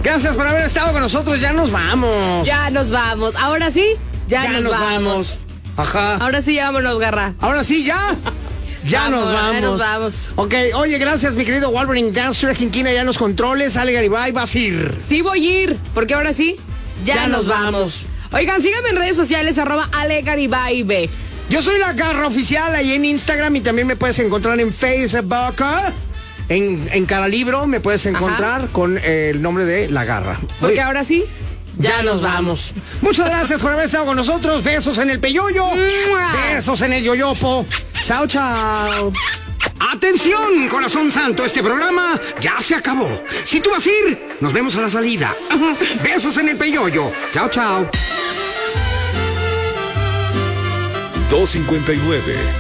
Gracias por haber estado con nosotros. Ya nos vamos. Ya nos vamos. Ahora sí, ya nos vamos. Ajá. Ahora sí, ya vámonos, Garra. Ahora sí, ya. Ya nos vamos. Ya nos vamos. Ok, oye, gracias, mi querido Wolverine Dancer, Quinquina, ya en los controles. Ale Garibay, vas a ir. Sí voy a ir, porque ahora sí, ya nos vamos. Oigan, síganme en redes sociales, @AleGaribay. Yo soy La Garra Oficial ahí en Instagram y también me puedes encontrar en Facebook. En cada libro me puedes encontrar con el nombre de La Garra. Porque ahora sí, ya nos vamos. Muchas gracias por haber estado con nosotros. Besos en el peyoyo. Besos en el yoyopo. Chao, chao. Atención, corazón santo, este programa ya se acabó. Si tú vas a ir, nos vemos a la salida. Besos en el peyoyo. Chao, chao. 2:59